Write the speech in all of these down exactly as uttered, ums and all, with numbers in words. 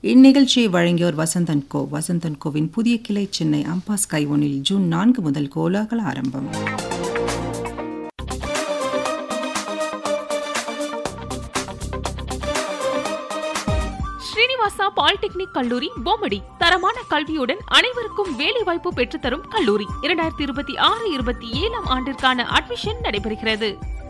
இந்நிகழ்ச்சியை வழங்கியோர் வசந்தன் கோ. வசந்தன் கோவின் புதிய கிளை சென்னை அம்பாஸ் கைவனில் ஜூன் நான்கு முதல் கோலாகல ஆரம்பம். ஸ்ரீனிவாசா பாலிடெக்னிக் கல்லூரி பொம்மடி தரமான கல்வியுடன் அனைவருக்கும் வேலைவாய்ப்பு பெற்றுத்தரும் கல்லூரி. இரண்டாயிரத்தி இருபத்தி ஆறு இருபத்தி ஏழாம் ஆண்டிற்கான அட்மிஷன் நடைபெறுகிறது.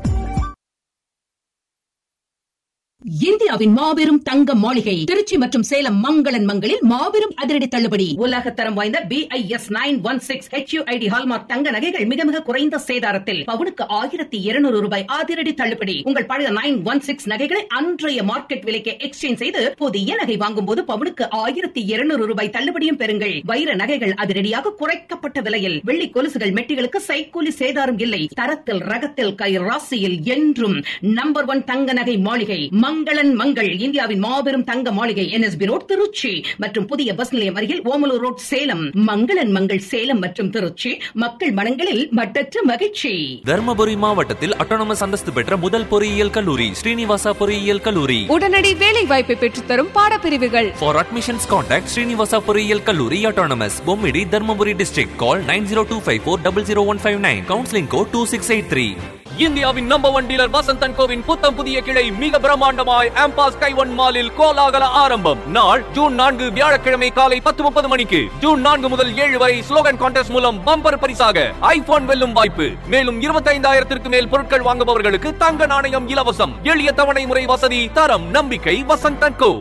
இந்தியாவின் மாபெரும் தங்க மாளிகை திருச்சி மற்றும் சேலம் மங்களன் மங்களில் மாபெரும் அதிரடி தள்ளுபடி. உலகத்தரம் வாய்ந்த B I S nine one six H you I D hallmark தங்க நகைகள் மிக மிக குறைந்த சேதாரத்தில் பவுனுக்கு ஆயிரத்தி இருநூறு ரூபாய் அதிரடி தள்ளுபடி. உங்கள் பழைய நைன் ஒன் சிக்ஸ் நகைகளை அன்றைய மார்க்கெட் விலைக்கு எக்ஸ்சேஞ்ச் செய்து புதிய நகை வாங்கும் போது பவுனுக்கு ஆயிரத்தி இருநூறு ரூபாய் தள்ளுபடியும் பெறுங்கள். வைர நகைகள் அதிரடியாக குறைக்கப்பட்ட விலையில், வெள்ளி கொலுசுகள் மெட்டிகளுக்கு சைக்கூலி சேதாரம் இல்லை. தரத்தில் ரகத்தில் கை ராசியில் என்றும் நம்பர் ஒன் தங்க நகை மாளிகை மங்களன் மங்கள். இந்தியாவின் மாபெரும் தங்க மாளிகை N S B road Trichy மற்றும் புதிய பஸ் நிலையம் அருகில் ஓமலூர் ரோட் சேலம். மங்களன் மங்கள் சேலம் மற்றும் திருச்சி மக்கள் மனங்களில் மட்டற்ற மகிழ்ச்சி. தர்மபுரி மாவட்டத்தில் அட்டானமஸ் அந்தஸ்து பெற்ற முதல் பொறியியல் கல்லூரி ஸ்ரீனிவாசா பொறியியல் கல்லூரி. உடனடி வேலை வாய்ப்பை பெற்றுத்தரும் பாடப்பிரிவுகள். ஃபார் அட்மிஷன்ஸ் கான்டாக்ட் ஸ்ரீனிவாசா பொறியியல் கல்லூரி autonomous Bommidi Dharmapuri district. Call nine zero two five four double zero one five nine. Counselling code two six eight three. இந்தியாவின் number one dealer Vasanthan CoWIN புத்தம் புதிய கிளை மிக பிரம்மாண்டமாய் ஆம்பாஸ் கைவன் மாலில் கோலாகல ஆரம்பம். நாள் ஜூன் நான்கு வியாழக்கிழமை காலை பத்து முப்பது மணிக்கு. ஜூன் நான்கு முதல் ஏழு வரை ஸ்லோகன் கான்டெஸ்ட் மூலம் பம்பர் பரிசாக ஐபோன் வெல்லும் வாய்ப்பு. மேலும் இருபத்தி ஐந்தாயிரத்திற்கு மேல் பொருட்கள் வாங்குபவர்களுக்கு தங்க நாணயம் இலவசம். எளிய தவணை முறை வசதி, தரம், நம்பிக்கை வசந்தன் கோ.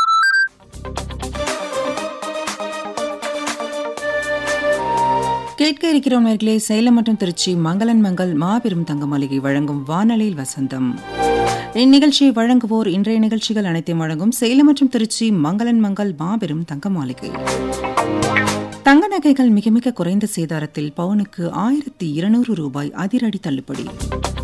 கேட்க இருக்கிறோம் நேர்களே, சேலம் மற்றும் திருச்சி மங்களன் மங்கள் மாபெரும் தங்க மாளிகை வழங்கும் வானொலியில் வசந்தம். இந்நிகழ்ச்சியை வழங்குவோர் இன்றைய நிகழ்ச்சிகள் அனைத்தையும் வழங்கும் சேலம் மற்றும் திருச்சி மங்களன் மங்கள் மாபெரும் தங்க மாளிகை. தங்க நகைகள் மிக மிக குறைந்த சேதாரத்தில் பவுனுக்கு ஆயிரத்தி இருநூறு ரூபாய் அதிரடி தள்ளுபடி.